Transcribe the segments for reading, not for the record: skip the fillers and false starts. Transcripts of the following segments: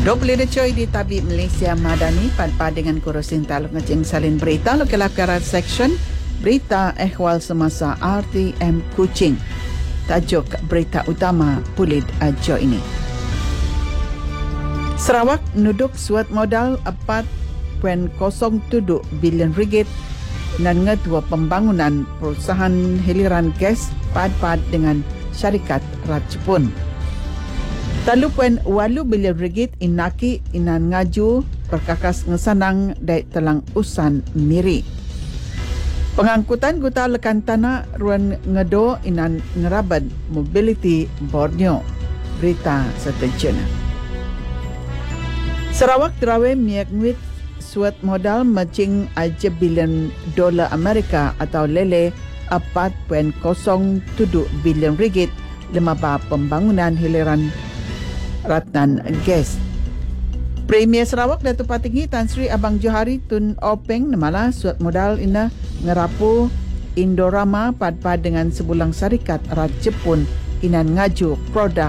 Boleh coy di Tabib Malaysia Madani pad dengan kurusin taluk ngecing salin berita lokal section berita ehwal semasa RTM Kuching. Tajuk berita utama pulid ajo ini. Sarawak nuduk suat modal 4.07 bilion ringgit dan ngetua pembangunan perusahaan hiliran gas pad dengan syarikat Rajpun. 3.8 bilion ringgit inaki inan ngaju perkakas ngesanang dai telang usan miri. Pengangkutan guta lekan tanah ruan ngedo inan ngeraban mobility Borneo. Berita seterusnya. Sarawak terawih miak nguit suat modal macing aja bilion dolar Amerika atau lele 4.07 bilion ringgit lemaba pembangunan hiliran Ratnan Gas. Premier Sarawak Datuk Patinggi Tan Sri Abang Johari Tun Openg namala suat modal ina ngerapu Indorama pad dengan sebulang syarikat Rajpun inan ngaju produk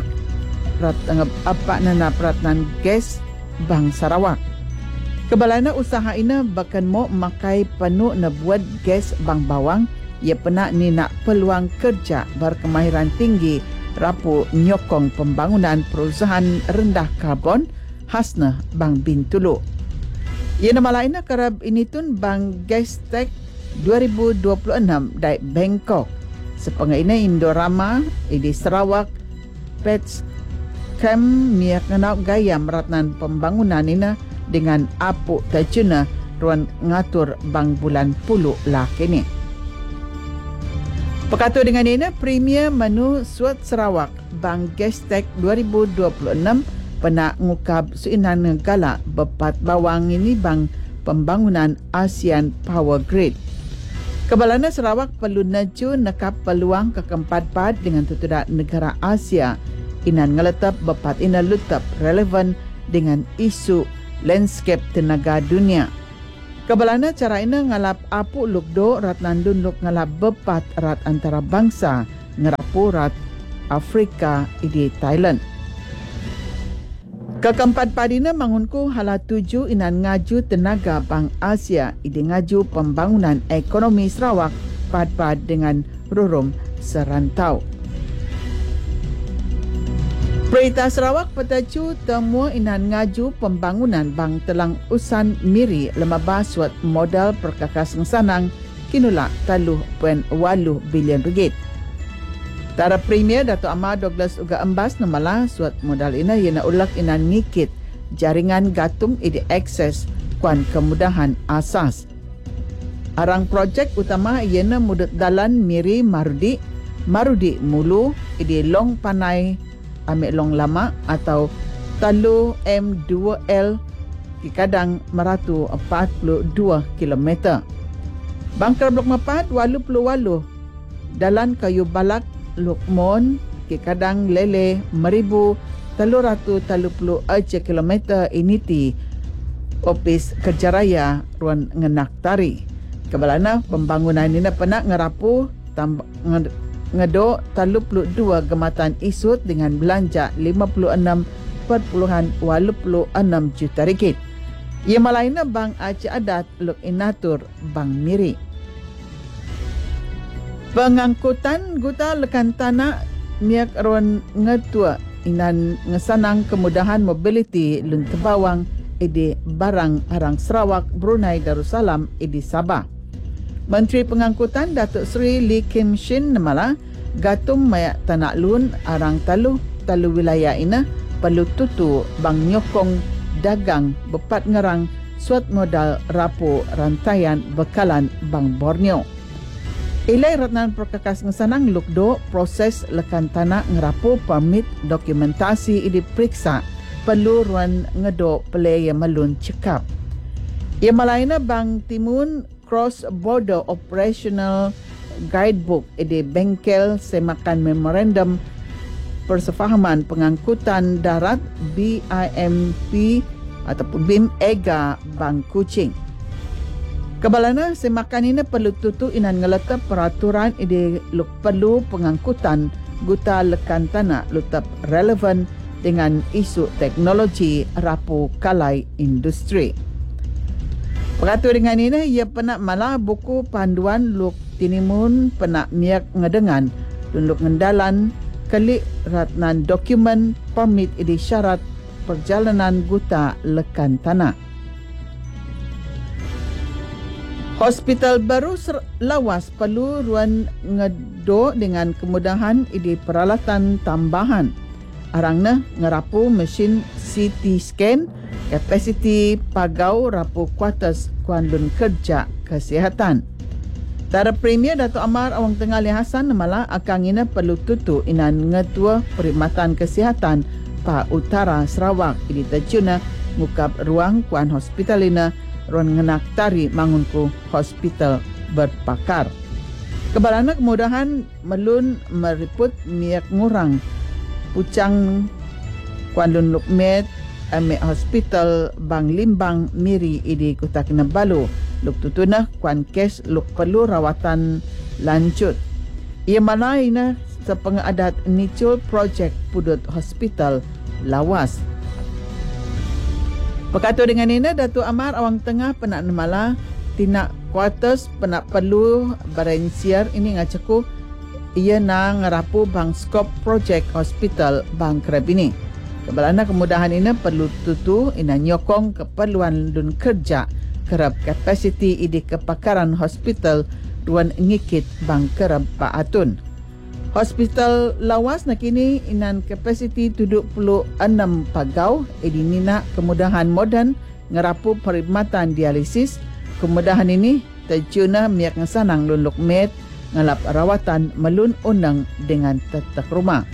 Ratnan Gas Bang Sarawak. Kebalana usaha ina bahkan mau makai penuh na buat gas bang bawang ia pernah ni nak peluang kerja berkemahiran tinggi rapu nyokong pembangunan perusahaan rendah karbon khasna Bang Bintulu. Ia nama lainnya kerab ini tun Bang Gastech 2026 dari Bangkok. Sepengah ini Indorama di Sarawak Pets Camp miak ngenau gaya meratnan pembangunan ini dengan apuk tajuna ruan ngatur Bang Bulan Puluh lah kini. Pekatu dengan ini, Premier Menu Suat Sarawak Bang Gastech 2026 pernah ngukab suinan negala bepat bawang ini bang pembangunan ASEAN Power Grid. Kebalana Sarawak perlu naju nekap peluang kekempat-pad dengan tutudak negara Asia inan ngeletap bepat ina lutap relevan dengan isu landscape tenaga dunia. Kebalana cara ina ngalap apu lukdo rat nandun luk ngalap bepat rat antara bangsa ngerapu rat Afrika di Thailand. Keempat padina mangunku hala 7 inan ngaju tenaga Bang Asia idi ngaju pembangunan ekonomi Sarawak pad dengan rurum serantau. Berita Sarawak petaju temu inan ngaju pembangunan Bang Telang Usan Miri lemaba suat modal perkakas ngesanang kinula 3.8 bilion ringgit. Tara Premier Dato' Amar Douglas Uga Embas namala suat modal ina yana ulak inan ngikit jaringan gatung idi akses kuan kemudahan asas. Arang projek utama yana mudut dalan Miri Marudi Mulu idi Long Panai Ambil Long Lama atau Talu M2L di kadang meratu 42 km. Bangkar Blok 4 walu Dalan Kayu Balak Lukmon di kadang lele meribu 330 km initi Opis Kerja Raya Ruan Ngenak Tari. Kebalana pembangunan ini pernah ngerapu ngedo 32 gematan isut dengan belanja 56.86 juta ringgit. Ia malaina Bang Aceh Adat luk inatur Bang Miri. Pengangkutan guta lekan tanah miak ruan ngetua inan ngesanang kemudahan mobility lun tebawang idi barang arang Sarawak Brunei Darussalam idi Sabah. Menteri Pengangkutan Datuk Seri Lee Kim Shin namala gatum mayak tanak lun arang talu wilayah ina perlu tutu bang nyokong dagang bepat ngerang suat modal rapu rantaian bekalan Bang Borneo. Ilai Ratnan Perkakas ngesanang lukdo proses lekan tanah ngerapu permit dokumentasi diperiksa perlu ruan ngedo pelai yang melun cekap. Ia malaina Bang Timun Cross Border Operational Guidebook di bengkel semakan memorandum persefahaman pengangkutan darat BIMP ataupun BIM EGA Bang Kuching. Kebalana semakan ini perlu tutu inan ngeletak peraturan ide luk perlu pengangkutan guta lekan tanah lutap relevan dengan isu teknologi rapu kalai industri. Peratu dengan ini, ia penak malah buku panduan luk tinimun penak miak ngedengan luk ngendalan kelik ratnan dokumen permit idi syarat perjalanan guta lekan tanah. Hospital baru lawas perlu ruan ngedo dengan kemudahan idi peralatan tambahan. Arangna ngerapu mesin CT scan, kapasiti pagau rapu kuartus kuandun kerja kesihatan. Tara Premier Datuk Amar Awang Tengah Ali Hassan malah akang ina perlu tutu inan ngetua perkhidmatan kesihatan pa utara Sarawak idi terjuna ngukap ruang kuan hospital ina ruang ngenak tari mangunku hospital berpakar. Kebalana kemudahan melun meriput miak ngurang pucang kuan lun lukmet ame hospital Bang Limbang Miri idi Kota Kinabalu luk tutuna kuan kes luk perlu rawatan lanjut. Ia mana ina sepengadat Nicul Project Pudut Hospital lawas. Berkata dengan ini, Datuk Amar Awang Tengah penak nemala tina kuartus penak perlu berensiar ini ngacaku ia na ngerapu bang skop projek hospital bang kerab ini. Kebalana kemudahan ini perlu tutu ina nyokong keperluan lun kerja kerab kapasiti idi kepakaran hospital ruan ngikit bang kerab paatun. Hospital lawas nakini inan kapasiti 76 pagau idi nina kemudahan moden ngerapu perkhidmatan dialisis. Kemudahan ini terjuna miak ngesanang lun lukmet ngalap rawatan melun undang dengan tetek rumah.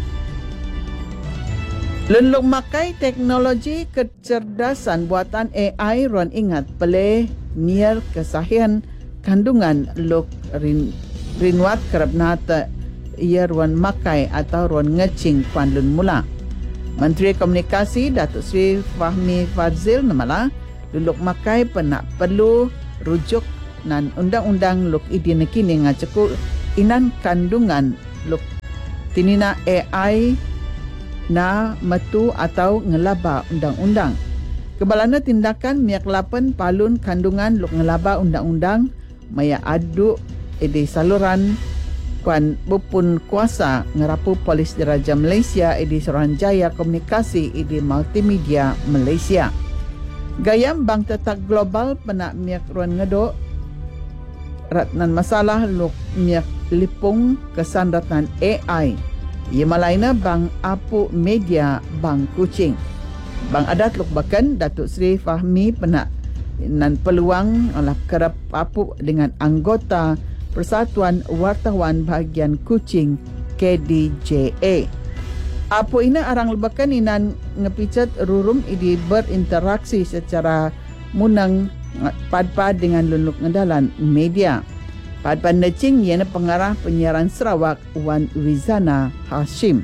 Lun luk makai teknologi kecerdasan buatan AI ruan ingat peleh niar kesahian kandungan luk rinwat kerap nata ia ruan makai atau ruan ngecing kuan lun mula. Menteri Komunikasi Datuk Seri Fahmi Fadzil namala luluk makai penak perlu rujuk nan undang-undang luk idi nekini ngaceku inan kandungan luk tinina AI na metu atau ngelaba undang-undang. Kebalana tindakan miak lapan palun kandungan luk ngelaba undang-undang maya aduk idi saluran kuan bupun kuasa ngerapu Polis Diraja Malaysia idi Suruhanjaya Komunikasi idi Multimedia Malaysia. Gayam Bank Tetak Global penak miak ruan ngedok ratnan masalah luk miak lipung kesan ratnan AI. Ia malaina Bank Apu Media Bank Kuching. Bank Adat luk bakan Datuk Seri Fahmi penak nan peluang olah kerap apu dengan anggota Persatuan Wartawan Bahagian Kuching KDJA. Apa ina arang lebakan inan ngepicat rurum idi berinteraksi secara munang pad-pad dengan luluk ngedalan media. Pad-pad necing iana pengarah penyiaran Sarawak Wan Wizana Hashim.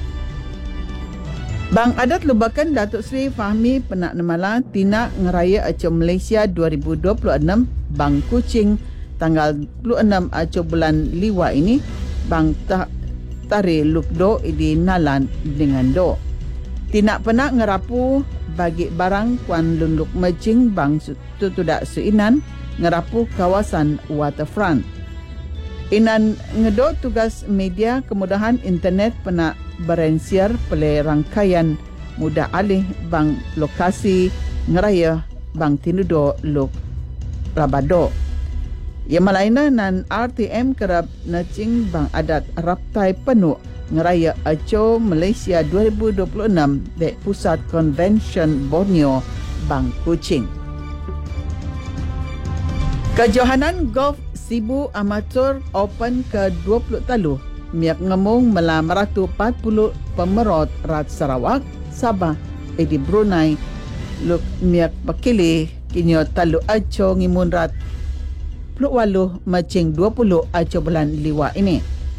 Bang Adat lebakan Datuk Seri Fahmi penak nemala tina ngeraya Aco Malaysia 2026 Bang Kuching tanggal 26 Aco bulan Liwa ini bang tari lukdo idi nalan dengan do. Tinak pernah ngerapu bagi barang kuan lunduk mejing bang tutudak suinan ngerapu kawasan waterfront. Inan ngedo tugas media kemudahan internet pernah berensiar pele rangkaian mudah alih bang lokasi ngeraya bang tinudo luk rabado. Ia malaina nan RTM kerap necing Bang Adat raptai penuh ngeraya Aco Malaysia 2026 di Pusat Convention Borneo Bang Kuching. Kejohanan Golf Sibu Amatur Open ke-20 talu miak ngemung mela 140 pemerot rat Sarawak, Sabah, di Brunei luk miak pakili kinyo talu Aco ngimun rat Pluk Waluh macing 20 Aco bulan Liwa ini.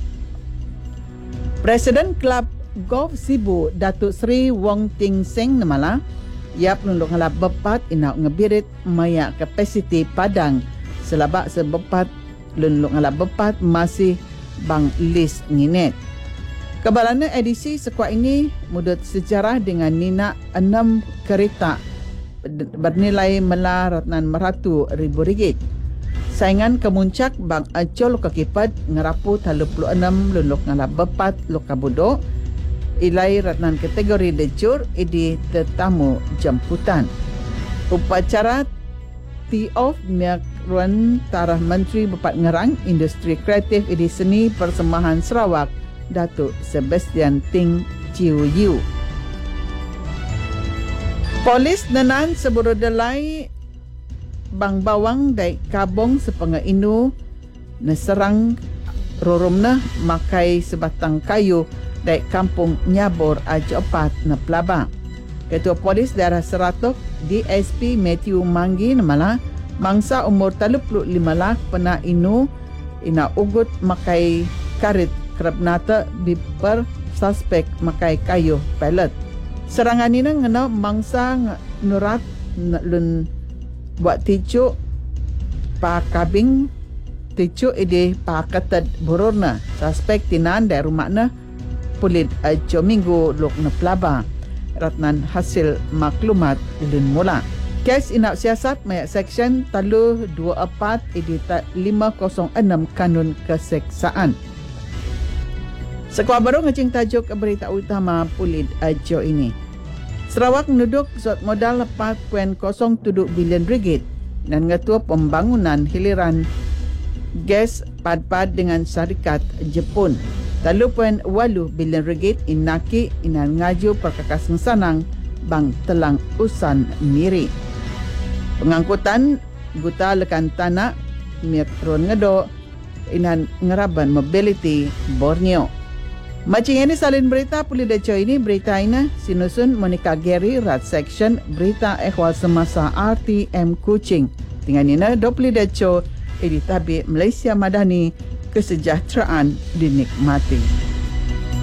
Presiden Klub Golf Sibu Datuk Seri Wong Ting Seng namala ia penunduk ngalap bepat ina ngebirit maya kapasiti padang selabak sebepat lunduk ngalap bepat masih bang list nginet. Kebalana edisi sekuat ini mudut sejarah dengan nina 6 kereta bernilai RM400,000. Saingan kemuncak Bang Acol Luka Kipat ngerapu 36 luluk ngala bepat luka budok. Ilai ratnan kategori dejur idi tetamu jemputan. Upacara T-off miak ruan tarah Menteri Bepat Ngerang Industri Kreatif idi Seni Persembahan Sarawak Datuk Sebastian Ting Chiu Yu. Polis nenan seburudelai Bang Bawang dai Kabong sepengah inu neserang roromna makai sebatang kayu dai Kampung Nyabor Ajopat na Pelaba. Ketua Polis Daerah Seratok DSP Matthew Manggi namala mangsa umur 35 lah pena inu ina ugut makai karit kerap nata biper suspek makai kayu pellet. Serangan ini ngena mangsa nurat lun buat ticuk pa kabing ticuk ide pa katat bururna suspek tinan dari rumahna pulit minggu luk na Pelaba ratnan hasil maklumat lun mula. Kes inap siasat mayak seksyen 324 ide 506 kanun keseksaan. Sekuat baru ngecing tajuk berita utama pulit ajo ini. Sarawak menuduk zot modal 4.07 bilion ringgit dan ngetua pembangunan hiliran gas pad-pad dengan syarikat Jepun. 3.8 bilion ringgit inaki inan ngaju perkakas sanang Bang Telang Usan Miri. Pengangkutan guta lekan tanah Metron Ngedo inan ngeraban mobility Borneo. Macam ini salin berita Pulit Ajo ini berita ini sinusun Monica Gary Rat Section berita ehwal semasa RTM Kuching. Dengan ini Pulit Ajo editabi Malaysia Madani kesejahteraan dinikmati.